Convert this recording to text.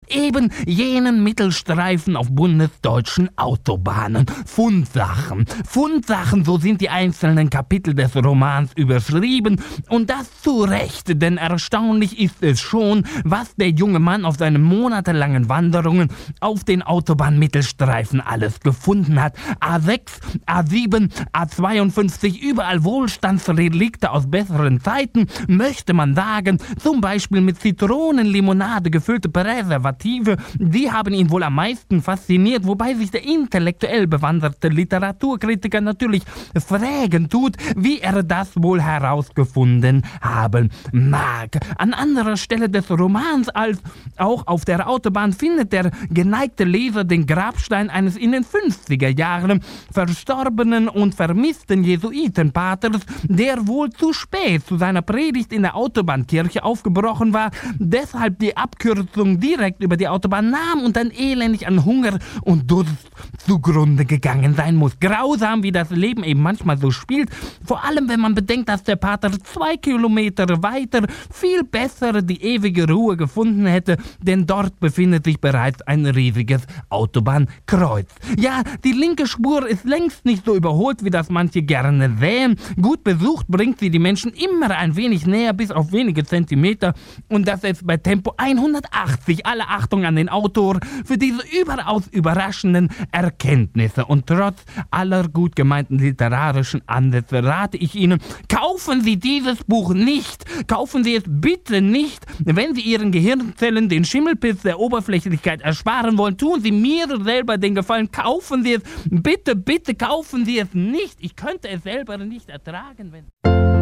eben jenen Mittelstreifen auf bundesdeutschen Autobahnen. Fundsachen. Fundsachen, so sind die einzelnen Kapitel des Romans überschrieben. Und das zu Recht, denn erstaunlich ist es schon, was der junge Mann auf seinen monatelangen Wanderungen auf den Autobahnmittelstreifen alles gefunden hat. A6, A7, A52, überall Wohlstandsrelikte aus besseren Zeiten, möchte man sagen, zum Beispiel mit Zitronenlimonade gefüllte Präservative, die haben ihn wohl am meisten fasziniert, wobei sich der intellektuell bewanderte Literaturkritiker natürlich fragen tut, wie er das wohl herausgefunden haben mag. An anderer Stelle des Romans als auch auf der Autobahn findet der geneigte Leser den Grabstein eines in den 50er Jahren verstorbenen und vermissten Jesuitenpaters, der wohl zu spät zu seiner Predigt in der Autobahnkirche aufgebrochen war, deshalb die Abkürzung direkt über die Autobahn nahm und dann elendig an Hunger und Durst zugrunde gegangen sein muss. Grausam, wie das Leben eben manchmal so spielt, vor allem wenn man bedenkt, dass der Pater 2 Kilometer weiter viel besser die ewige Ruhe gefunden hätte, denn dort befindet sich bereits ein riesiges Autobahnkreuz. Ja, die linke Spur ist längst nicht so überholt, wie das manche gerne sähen. Gut besucht bringt sie die Menschen immer ein wenig näher, bis auf wenige Zentimeter, und das ist bei Tempo 180. Alle Achtung an den Autor für diese überaus überraschenden Erkenntnisse. Und trotz aller gut gemeinten literarischen Ansätze rate ich Ihnen, kaufen Sie dieses Buch nicht. Kaufen Sie es bitte nicht. Wenn Sie Ihren Gehirnzellen den Schimmelpilz der Oberflächlichkeit ersparen wollen, tun Sie mir selber den Gefallen. Kaufen Sie es. Bitte, bitte kaufen Sie es nicht. Ich könnte es selber nicht ertragen, wenn...